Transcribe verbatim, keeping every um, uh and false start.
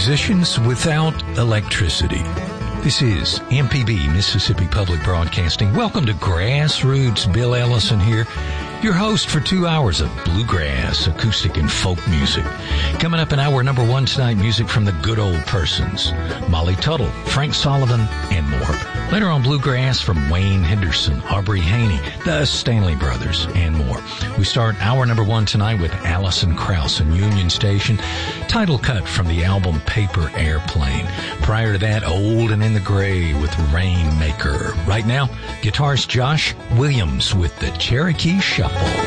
musicians without electricity. This is M P B, Mississippi Public Broadcasting. Welcome to Grassroots. Bill Ellison here, your host for two hours of bluegrass, acoustic, and folk music. Coming up in hour number one tonight, music from the good old persons. Molly Tuttle, Frank Sullivan, and more. Later on, bluegrass from Wayne Henderson, Aubrey Haney, the Stanley Brothers, and more. We start hour number one tonight with Alison Krauss and Union Station, title cut from the album Paper Airplane. Prior to that, Old and in the Gray with Rainmaker. Right now, guitarist Josh Williams with the Cherokee Shuffle.